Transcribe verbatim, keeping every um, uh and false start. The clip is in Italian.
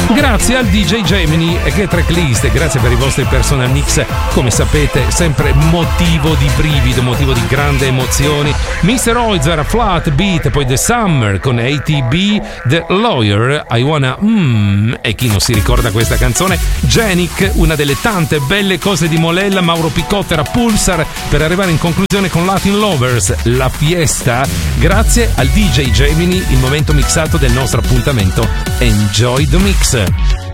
Grazie al D J Gemini e che tracklist, grazie per i vostri personal mix, come sapete sempre motivo di brivido, motivo di grande emozioni. mister Oizer, Flat Beat, poi The Summer con A T B, The Lawyer, I Wanna Mmm, e chi non si ricorda questa canzone, Genic, una delle tante belle cose di Molella, Mauro Picottera, Pulsar, per arrivare in conclusione con Latin Lovers, La Fiesta, grazie al D J Gemini, il momento mixato del nostro appuntamento. Enjoy the mix.